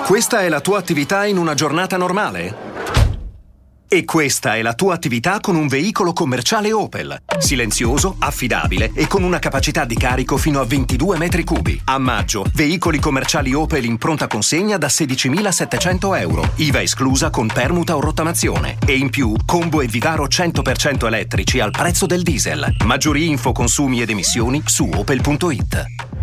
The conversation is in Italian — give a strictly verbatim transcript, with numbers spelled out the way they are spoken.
Questa è la tua attività in una giornata normale? E questa è la tua attività con un veicolo commerciale Opel. Silenzioso, affidabile e con una capacità di carico fino a ventidue metri cubi. A maggio, veicoli commerciali Opel in pronta consegna da sedicimilasettecento euro. I V A esclusa con permuta o rottamazione. E in più, combo e Vivaro cento per cento elettrici al prezzo del diesel. Maggiori info, consumi ed emissioni su opel punto it.